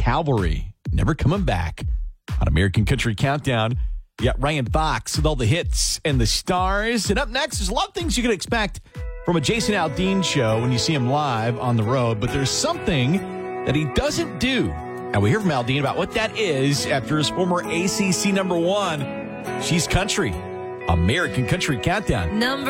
Cavalry, Never Coming Back on American Country Countdown. You got Ryan Fox with all the hits and the stars. And up next, there's a lot of things you can expect from a Jason Aldean show when you see him live on the road. But there's something that he doesn't do. And we hear from Aldean about what that is after his former ACC #1. She's country. American Country Countdown.